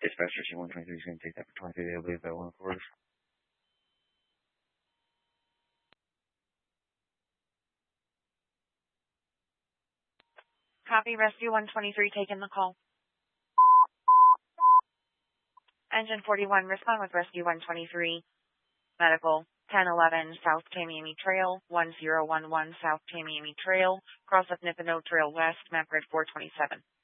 Dispatcher C-123 is going to take that for 23. They'll be about 1 quarter. Copy, Rescue 123 taking the call. Engine 41, respond with Rescue 123. Medical, 1011 South Tamiami Trail, 1011 South Tamiami Trail, cross of Nipano Trail West, map grid 427.